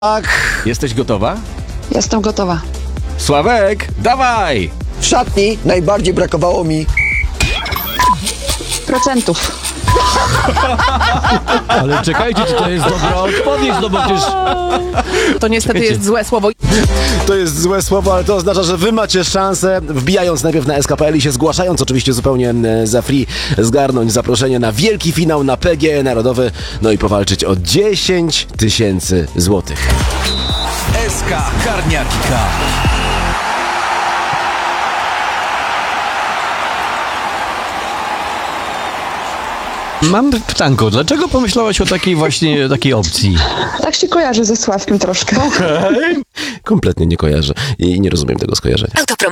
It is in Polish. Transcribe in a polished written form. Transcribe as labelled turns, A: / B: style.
A: Tak,
B: Jesteś gotowa?
C: Jestem gotowa.
B: Sławek, dawaj!
A: w szatni najbardziej brakowało mi...
C: Procentów.
D: Ale czekajcie, czy to jest dobra odpowiedź, no bo przecież...
E: To niestety jest złe słowo.
A: To jest złe słowo, ale to oznacza, że wy macie szansę, wbijając najpierw na SK.pl i się zgłaszając oczywiście zupełnie za free, zgarnąć zaproszenie na wielki finał na PGE Narodowy, no i powalczyć o 10 000 złotych.
F: SK Karniaki Cup.
D: Mam pytanko, dlaczego pomyślałaś o takiej opcji?
C: Tak się kojarzy ze Sławkiem troszkę.
A: Kompletnie nie kojarzę i nie rozumiem tego skojarzenia.